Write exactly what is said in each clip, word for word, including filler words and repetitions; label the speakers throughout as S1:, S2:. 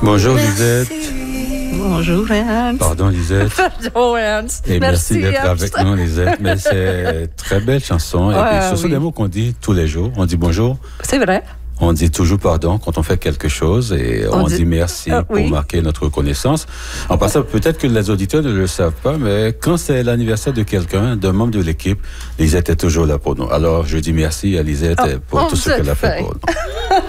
S1: Bonjour Lisette.
S2: Bonjour Hans.
S1: Pardon Lisette.
S2: Pardon Hans.
S1: Et merci,
S2: merci
S1: d'être
S2: Hans.
S1: avec nous Lisette. Mais c'est une très belle chanson.
S2: Ouais,
S1: Et puis, ce sont
S2: oui.
S1: des mots qu'on dit tous les jours. On dit bonjour.
S2: C'est vrai.
S1: On dit toujours pardon quand on fait quelque chose et on,
S2: On
S1: dit,
S2: dit-
S1: merci
S2: Ah,
S1: pour
S2: oui.
S1: marquer notre reconnaissance. En passant, peut-être que les auditeurs ne le savent pas, mais quand c'est l'anniversaire de quelqu'un, d'un membre de l'équipe, Lisette est toujours là pour nous. Alors, je dis merci à Lisette
S2: Ah,
S1: pour
S2: oh,
S1: tout ce
S2: vous
S1: qu'elle a
S2: êtes
S1: fait
S2: fin.
S1: pour nous.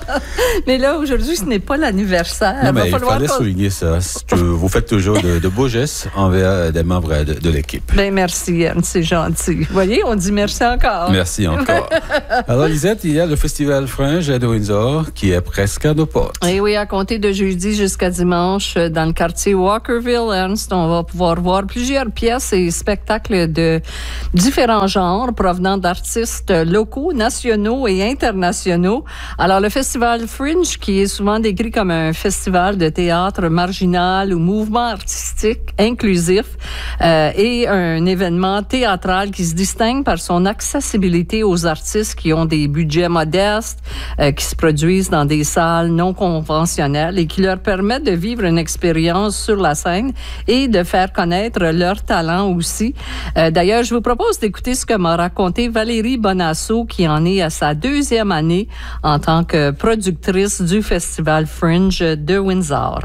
S2: Mais là, aujourd'hui, ce n'est pas l'anniversaire.
S1: Non,
S2: Va
S1: mais il
S2: falloir
S1: fallait
S2: qu'on-
S1: souligner ça. Que vous faites toujours de, de beaux gestes envers des membres de, de l'équipe.
S2: Ben, merci Hans, c'est gentil. Vous voyez, on dit merci encore.
S1: Merci encore. Alors, Lisette, il y a le Festival Fringe de Windsor qui est presque à nos portes.
S2: Et oui, à compter de jeudi jusqu'à dimanche, euh, dans le quartier Walkerville, Ernst, on va pouvoir voir plusieurs pièces et spectacles de différents genres provenant d'artistes locaux, nationaux et internationaux. Alors, le Festival Fringe, qui est souvent décrit comme un festival de théâtre marginal ou mouvement artistique inclusif, euh, est un événement théâtral qui se distingue par son accessibilité aux artistes qui ont des budgets modestes, euh, qui se produisent dans des salles non conventionnelles et qui leur permettent de vivre une expérience sur la scène et de faire connaître leur talent aussi. Euh, d'ailleurs, je vous propose d'écouter ce que m'a raconté Valérie Bonasso, qui en est à sa deuxième année en tant que productrice du Festival Fringe de Windsor.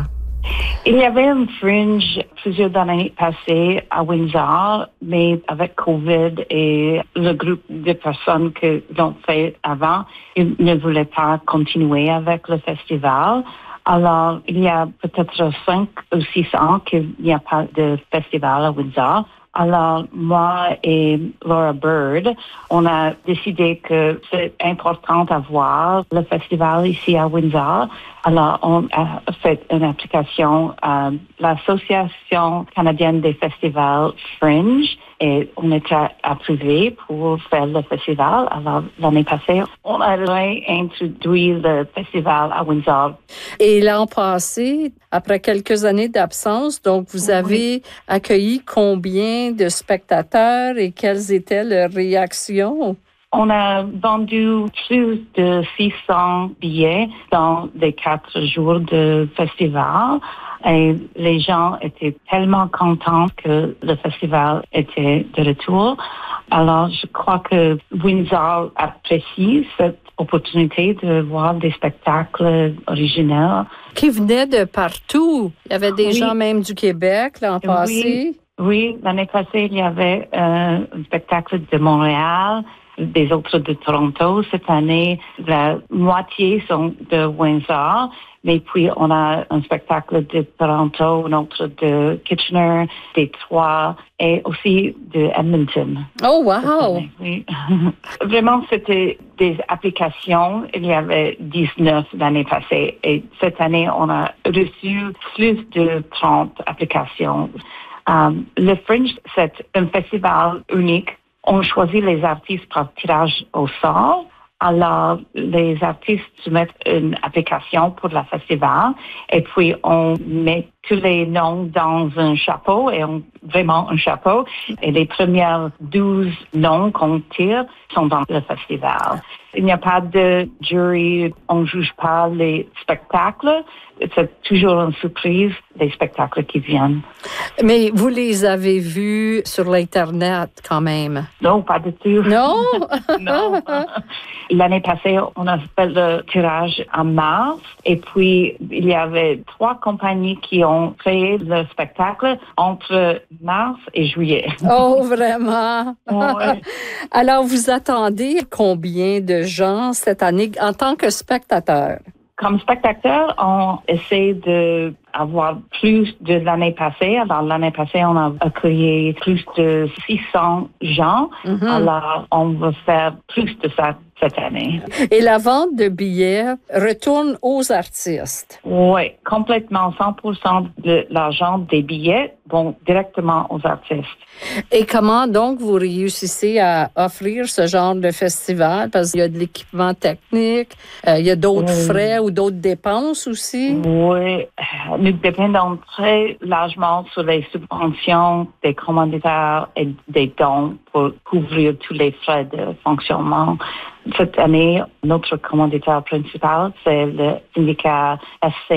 S3: Il y avait un fringe plusieurs années passées à Windsor, mais avec COVID et le groupe de personnes que l'ont fait avant, ils ne voulaient pas continuer avec le festival. Alors, il y a peut-être cinq ou six ans qu'il n'y a pas de festival à Windsor. Alors, moi et Laura Bird, on a décidé que c'est important d'avoir le festival ici à Windsor. Alors, on a fait une application à l'Association canadienne des festivals Fringe et on était approuvé pour faire le festival. Alors, l'année passée, on a introduit le festival à Windsor.
S2: Et l'an passé, après quelques années d'absence, donc vous avez accueilli combien de spectateurs et quelles étaient leurs réactions?
S3: On a vendu plus de six cents billets dans les quatre jours de festival et les gens étaient tellement contents que le festival était de retour. Alors, je crois que Windsor apprécie cette opportunité de voir des spectacles originaux.
S2: Qui venaient de partout. Il y avait des
S3: Oui.
S2: gens même du Québec l'an passé.
S3: Oui, l'année passée, il y avait euh, un spectacle de Montréal, des autres de Toronto. Cette année, la moitié sont de Windsor. Mais puis, on a un spectacle de Toronto, un autre de Kitchener, Détroit et aussi de Edmonton.
S2: Oh,
S3: cette
S2: wow!
S3: année, oui. Vraiment, c'était des applications. Il y avait dix-neuf l'année passée. Et cette année, on a reçu plus de trente applications. Um, le Fringe, c'est un festival unique. On choisit les artistes par tirage au sort. Alors, les artistes soumettent une application pour le festival et puis on met tous les noms dans un chapeau, et on, vraiment un chapeau. Et les premières douze noms qu'on tire sont dans le festival. Il n'y a pas de jury, on ne juge pas les spectacles. C'est toujours une surprise, les spectacles qui viennent.
S2: Mais vous les avez vus sur l'Internet quand même?
S3: Non, pas du tout.
S2: Non?
S3: Non. L'année passée, on a fait le tirage en mars et puis il y avait trois compagnies qui ont créé le spectacle entre mars et juillet.
S2: Oh, vraiment?
S3: Ouais.
S2: Alors, vous attendez combien de gens cette année en tant que spectateur?
S3: Comme spectateur, on essaie de avoir plus de l'année passée. Alors, l'année passée, on a accueilli plus de six cents gens.
S2: Mhm.
S3: Alors, on va faire plus de ça cette année.
S2: Et la vente de billets retourne aux artistes.
S3: Oui, complètement. cent pour cent de l'argent des billets vont directement aux artistes.
S2: Et comment donc vous réussissez à offrir ce genre de festival? Parce qu'il y a de l'équipement technique, euh, il y a d'autres
S3: Oui.
S2: frais ou d'autres dépenses aussi.
S3: Oui, nous dépendons très largement sur les subventions des commanditaires et des dons pour couvrir tous les frais de fonctionnement. Cette année, notre commanditaire principal, c'est le syndicat S C F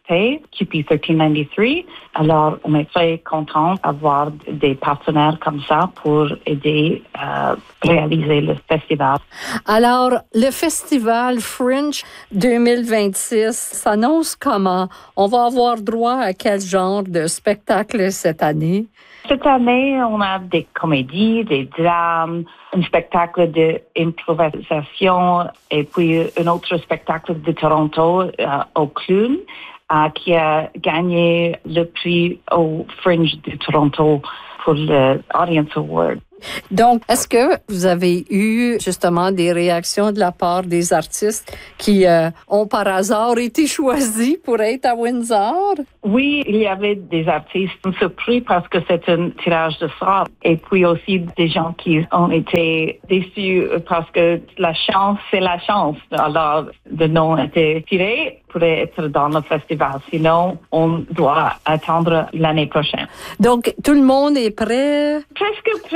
S3: P, Q P mille trois cent quatre-vingt-treize. Alors, on est très content d'avoir des partenaires comme ça pour aider à réaliser le festival.
S2: Alors, le festival Fringe deux mille vingt-six s'annonce comment? On va avoir droit à quel genre de spectacle cette année?
S3: Cette année, on a des comédies, des drames, un spectacle d'improvisation et puis un autre spectacle de Toronto euh, au clown euh, qui a gagné le prix au Fringe de Toronto pour le Audience Award.
S2: Donc, est-ce que vous avez eu justement des réactions de la part des artistes qui euh, ont par hasard été choisis pour être à Windsor?
S3: Oui, il y avait des artistes surpris parce que c'est un tirage de sort. Et puis aussi des gens qui ont été déçus parce que la chance, c'est la chance. Alors, le nom a été tiré pour être dans le festival. Sinon, on doit attendre l'année prochaine.
S2: Donc, tout le monde est prêt?
S3: Presque prêt.